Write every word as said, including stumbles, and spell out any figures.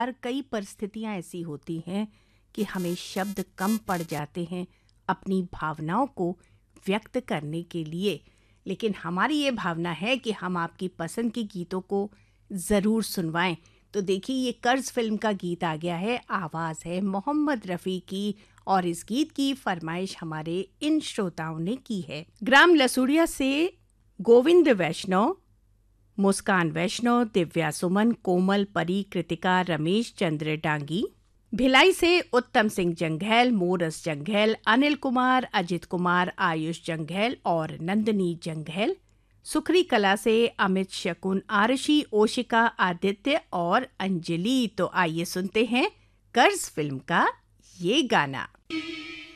हर कई परिस्थितियां ऐसी होती हैं कि हमें शब्द कम पड़ जाते हैं अपनी भावनाओं को व्यक्त करने के लिए, लेकिन हमारी ये भावना है कि हम आपकी पसंद के गीतों को ज़रूर सुनवाएं। तो देखिए, ये कर्ज फिल्म का गीत आ गया है, आवाज़ है मोहम्मद रफ़ी की, और इस गीत की फरमाइश हमारे इन श्रोताओं ने की है। ग्राम लसूड़िया से गोविंद वैष्णव, मुस्कान वैष्णव, दिव्या सुमन, कोमल, परी, कृतिका, रमेश चंद्र डांगी। भिलाई से उत्तम सिंह जंघैल, मोरस जंघैल, अनिल कुमार, अजित कुमार, आयुष जंघैल और नंदनी जंघैल। सुखरी कला से अमित, शकुन, आरशी, ओशिका, आदित्य और अंजलि। तो आइए सुनते हैं कर्ज फिल्म का ये गाना।